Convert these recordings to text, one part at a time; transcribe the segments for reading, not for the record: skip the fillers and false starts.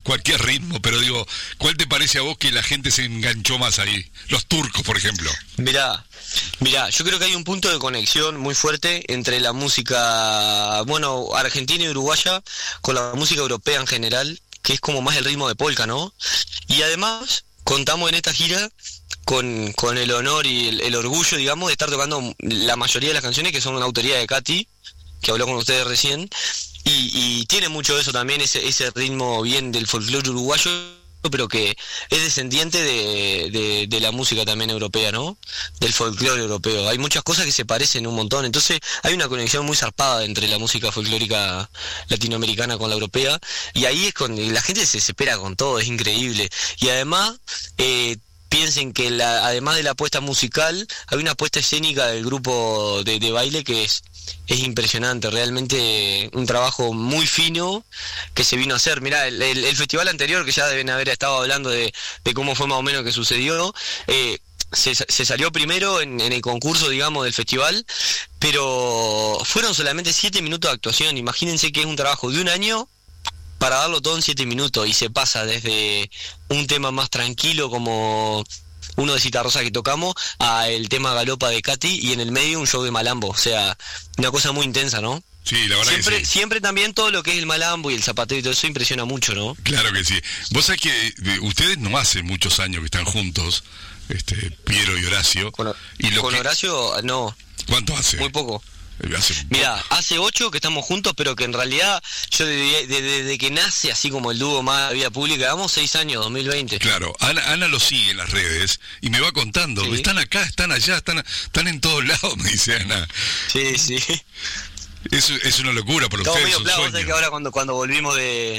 cualquier ritmo, pero digo, ¿cuál te parece a vos que la gente se enganchó más ahí? Los turcos, por ejemplo. Mirá, yo creo que hay un punto de conexión muy fuerte entre la música, bueno, argentina y uruguaya, con la música europea en general, que es como más el ritmo de polka, ¿no? Y además, contamos en esta gira con el honor y el orgullo, digamos, de estar tocando la mayoría de las canciones que son una autoría de Katy, que habló con ustedes recién, y tiene mucho de eso también, ese ritmo bien del folclore uruguayo, pero que es descendiente de la música también europea, ¿no? Del folclore europeo. Hay muchas cosas que se parecen un montón, entonces hay una conexión muy zarpada entre la música folclórica latinoamericana con la europea, y ahí es cuando la gente se desespera con todo, es increíble. Y además, piensen que además de la apuesta musical, hay una apuesta escénica del grupo de baile que es impresionante, realmente un trabajo muy fino que se vino a hacer. Mirá, el festival anterior, que ya deben haber estado hablando de cómo fue más o menos que sucedió, se salió primero en el concurso, digamos, del festival, pero fueron solamente 7 minutos de actuación. Imagínense que es un trabajo de un año para darlo todo en 7 minutos, y se pasa desde un tema más tranquilo como uno de Citarrosa que tocamos, a el tema Galopa de Katy, y en el medio un show de malambo, o sea, una cosa muy intensa, ¿no? Sí, la verdad siempre, que sí. Siempre también todo lo que es el malambo y el zapateo y todo eso impresiona mucho, ¿no? Claro que sí. Vos sabés que ustedes no hace muchos años que están juntos, Piero y Horacio. Con que... Horacio, no. ¿Cuánto hace? Muy poco. Mira, hace 8 que estamos juntos, pero que en realidad yo desde que nace, así como el dúo más de vida pública, vamos 6 años, 2020. Claro, Ana lo sigue en las redes y me va contando, ¿sí? Están acá, están allá, están en todos lados, me dice Ana. Sí. Es una locura para Estamos ustedes. Medio clavos, ¿sabes? Que ahora cuando volvimos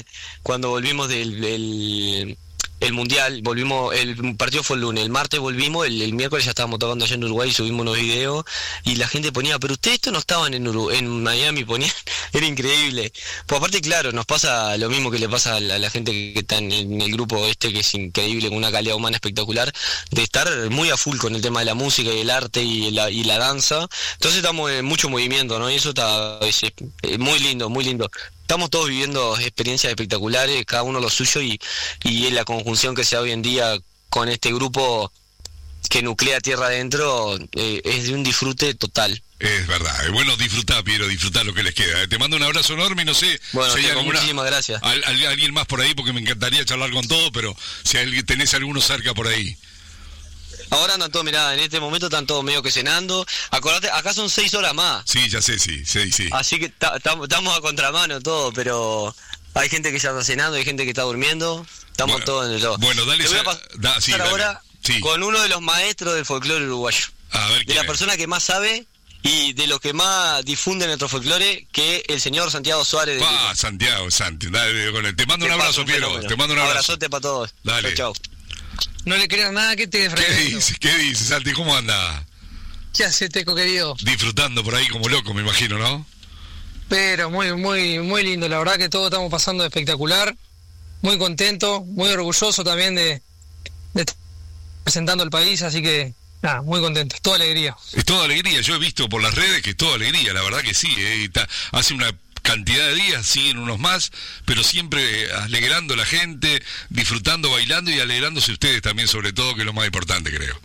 del mundial, el partido fue el lunes, el martes volvimos, el miércoles ya estábamos tocando allá en Uruguay, subimos unos videos y la gente ponía, pero ustedes esto no estaban en Miami, ponían, era increíble. Pues aparte, claro, nos pasa lo mismo que le pasa a la gente que está en el grupo que es increíble, con una calidad humana espectacular, de estar muy a full con el tema de la música y el arte y la danza. Entonces estamos en mucho movimiento, ¿no? Y eso es muy lindo, muy lindo. Estamos todos viviendo experiencias espectaculares, cada uno lo suyo, y la conjunción que se da hoy en día con este grupo que nuclea tierra adentro es de un disfrute total. Es verdad, bueno, disfrutá, Piero, disfrutá lo que les queda. Te mando un abrazo enorme y no sé si hay muchísimas gracias. Alguien más por ahí, porque me encantaría charlar con todo, pero si tenés alguno cerca por ahí. Ahora andan todos, mirá, en este momento están todos medio que cenando. Acordate, acá son 6 horas más. Sí, ya sé, sí. Así que estamos a contramano todo, pero hay gente que ya está cenando, hay gente que está durmiendo. Estamos todos en el todo. Bueno, dale. Te voy a pasar ahora con uno de los maestros del folclore uruguayo. A ver, de la persona que más sabe y de los que más difunden nuestro folclore, que el señor Santiago Suárez. Santiago, dale, te mando un abrazo, Piero. Te mando un abrazo. Abrazote para todos. Dale. Chau. No le creas nada que te ¿Qué dices, Santi? ¿Cómo anda? ¿Qué hace, Teco, querido? Disfrutando por ahí como loco, me imagino, ¿no? Pero muy lindo, la verdad que todo estamos pasando espectacular, muy contento, muy orgulloso también de estar representando al país, así que nada, muy contento, es toda alegría. Es toda alegría, yo he visto por las redes que es toda alegría, la verdad que sí, hace una cantidad de días, siguen unos más, pero siempre alegrando a la gente, disfrutando, bailando y alegrándose ustedes también, sobre todo, que es lo más importante, creo.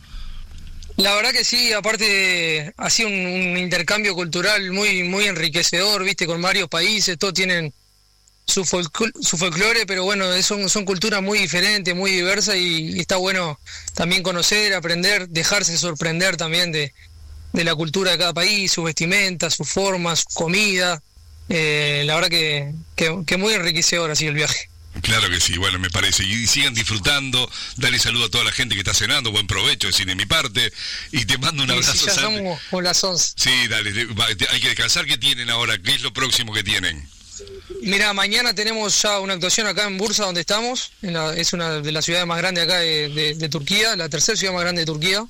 La verdad que sí, aparte ha sido un intercambio cultural muy enriquecedor, viste, con varios países, todos tienen su folclore, pero bueno, son culturas muy diferentes, muy diversas, y está bueno también conocer, aprender, dejarse sorprender también de la cultura de cada país, su vestimenta, su forma, su comida. La verdad que muy enriquecedor así el viaje. Claro que sí, bueno, me parece. Y sigan disfrutando, dale saludo a toda la gente que está cenando, buen provecho, decir de mi parte, y te mando un abrazo. Sí, ya somos con las 11. Sí, dale, hay que descansar. ¿Qué tienen ahora? ¿Qué es lo próximo que tienen? Mira, mañana tenemos ya una actuación acá en Bursa, donde estamos, es una de las ciudades más grandes acá de Turquía, la tercera ciudad más grande de Turquía.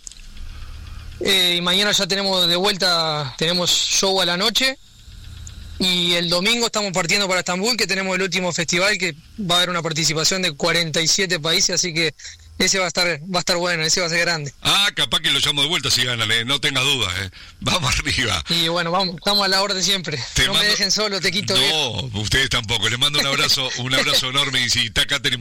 Y mañana ya tenemos de vuelta, tenemos show a la noche. Y el domingo estamos partiendo para Estambul, que tenemos el último festival, que va a haber una participación de 47 países, así que ese va a estar bueno, ese va a ser grande. Capaz que lo llamo de vuelta si ganan, no tengas dudas, Vamos arriba. Y bueno, estamos a la orden siempre. Me dejen solo, te quito. No, ustedes tampoco. Les mando un abrazo enorme, y si está acá tenemos